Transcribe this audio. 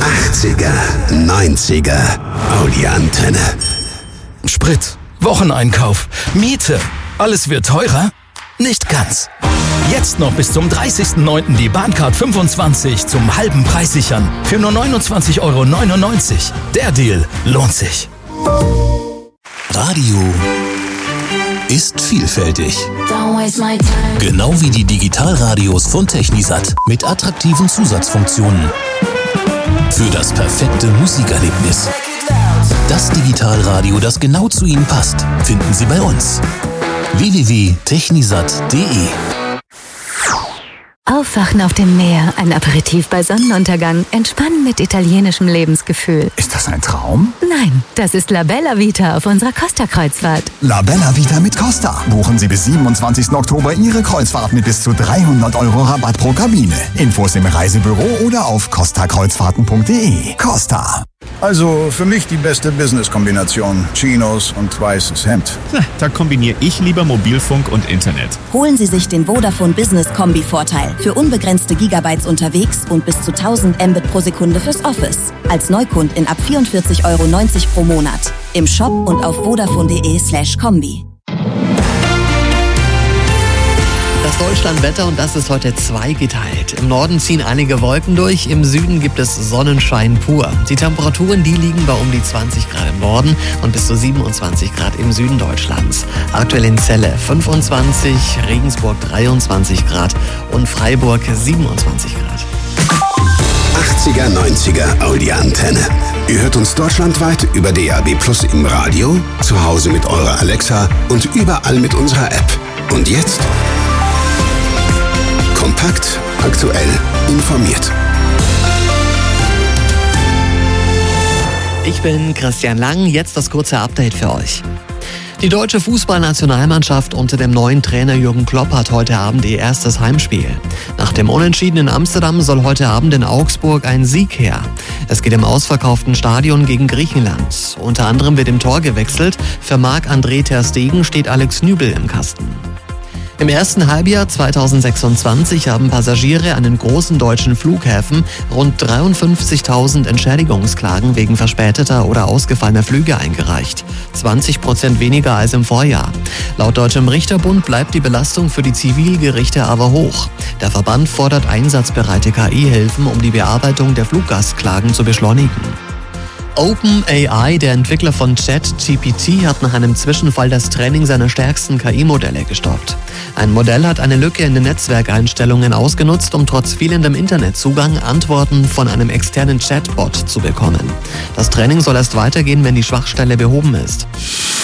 80er, 90er, Audi-Antenne. Sprit, Wocheneinkauf, Miete, alles wird teurer? Nicht ganz. Jetzt noch bis zum 30.09. die Bahncard 25 zum halben Preis sichern. Für nur 29,99 €. Der Deal lohnt sich. Radio ist vielfältig. Genau wie die Digitalradios von Technisat mit attraktiven Zusatzfunktionen. Für das perfekte Musikerlebnis. Das Digitalradio, das genau zu Ihnen passt, finden Sie bei uns. www.technisat.de. Aufwachen auf dem Meer, ein Aperitif bei Sonnenuntergang, entspannen mit italienischem Lebensgefühl. Ist das ein Traum? Nein, das ist La Bella Vita auf unserer Costa-Kreuzfahrt. La Bella Vita mit Costa. Buchen Sie bis 27. Oktober Ihre Kreuzfahrt mit bis zu 300 € Rabatt pro Kabine. Infos im Reisebüro oder auf costakreuzfahrten.de. Costa. Also für mich die beste Business-Kombination. Chinos und weißes Hemd. Da kombiniere ich lieber Mobilfunk und Internet. Holen Sie sich den Vodafone Business Kombi-Vorteil. Für unbegrenzte Gigabytes unterwegs und bis zu 1000 Mbit pro Sekunde fürs Office. Als Neukundin ab 44,90 € pro Monat. Im Shop und auf vodafone.de/kombi. Das Deutschlandwetter, und das ist heute zweigeteilt. Im Norden ziehen einige Wolken durch, im Süden gibt es Sonnenschein pur. Die Temperaturen, die liegen bei um die 20 Grad im Norden und bis zu 27 Grad im Süden Deutschlands. Aktuell in Celle 25, Regensburg 23 Grad und Freiburg 27 Grad. 80er, 90er Audi-Antenne. Ihr hört uns deutschlandweit über DAB+ im Radio, zu Hause mit eurer Alexa und überall mit unserer App. Und jetzt kompakt, aktuell, informiert. Ich bin Christian Lang, jetzt das kurze Update für euch. Die deutsche Fußballnationalmannschaft unter dem neuen Trainer Jürgen Klopp hat heute Abend ihr erstes Heimspiel. Nach dem Unentschieden in Amsterdam soll heute Abend in Augsburg ein Sieg her. Es geht im ausverkauften Stadion gegen Griechenland. Unter anderem wird im Tor gewechselt. Für Marc-André ter Stegen steht Alex Nübel im Kasten. Im ersten Halbjahr 2026 haben Passagiere an den großen deutschen Flughäfen rund 53.000 Entschädigungsklagen wegen verspäteter oder ausgefallener Flüge eingereicht. 20% weniger als im Vorjahr. Laut Deutschem Richterbund bleibt die Belastung für die Zivilgerichte aber hoch. Der Verband fordert einsatzbereite KI-Hilfen, um die Bearbeitung der Fluggastklagen zu beschleunigen. OpenAI, der Entwickler von ChatGPT, hat nach einem Zwischenfall das Training seiner stärksten KI-Modelle gestoppt. Ein Modell hat eine Lücke in den Netzwerkeinstellungen ausgenutzt, um trotz fehlendem Internetzugang Antworten von einem externen Chatbot zu bekommen. Das Training soll erst weitergehen, wenn die Schwachstelle behoben ist.